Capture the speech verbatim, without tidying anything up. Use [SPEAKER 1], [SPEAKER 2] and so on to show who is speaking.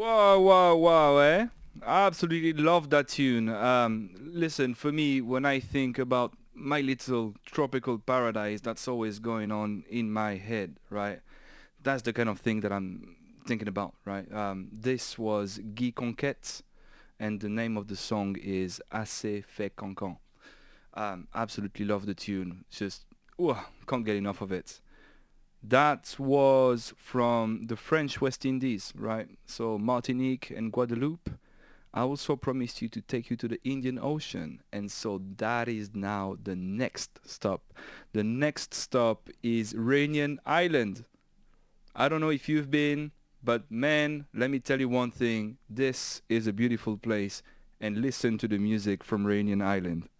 [SPEAKER 1] Wow, wow, wow, eh? I absolutely love that tune. Um, listen, for me, when I think about my little tropical paradise that's always going on in my head, right? That's the kind of thing that I'm thinking about, right? Um, this was Guy Conquête, and the name of the song is Assez fait cancan. Um, absolutely love the tune. Just, ooh, can't get enough of it. That was from the French West Indies, right? So Martinique and Guadeloupe. I also promised you to take you to the Indian Ocean, and so that is now the next stop. The next stop is Reunion Island. I don't know if you've been, but man, let me tell you one thing. This is a beautiful place, and listen to the music from Reunion Island.